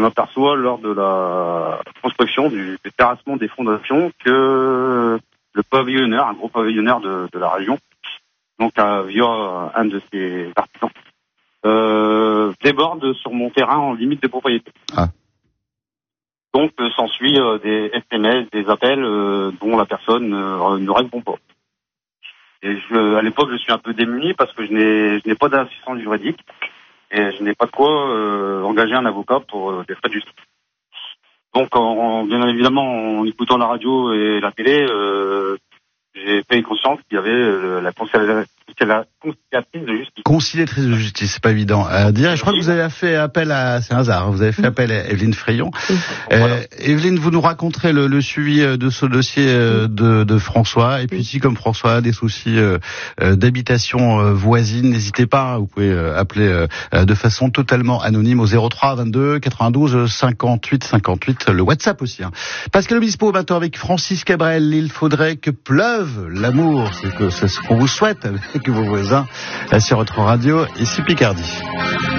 m'aperçois lors de la construction du terrassement des fondations que le pavillonneur, un gros pavillonneur de la région, donc via un de ses artisans, déborde sur mon terrain en limite de propriété. Ah. Donc s'ensuit des SMS, des appels dont la personne ne répond pas. Et à l'époque, je suis un peu démuni parce que je n'ai pas d'assistance juridique et je n'ai pas de quoi engager un avocat pour des frais de justice. Donc, bien évidemment, en écoutant la radio et la télé, j'ai pris conscience qu'il y avait la conciliatrice de justice. Conciliatrice de justice, c'est pas évident à dire. Et je crois que vous avez fait appel à, c'est un hasard, vous avez fait appel à Evelyne Frayon. Voilà. Evelyne, vous nous raconterez le suivi de ce dossier de François. Et puis si, comme François a des soucis d'habitation voisine, n'hésitez pas, vous pouvez appeler de façon totalement anonyme au 03 22 92 58 58, le WhatsApp aussi. Pascal Obispo, maintenant avec Francis Cabrel, il faudrait que pleuve l'amour, c'est ce qu'on vous souhaite avec vos voisins sur votre radio, ici Picardie.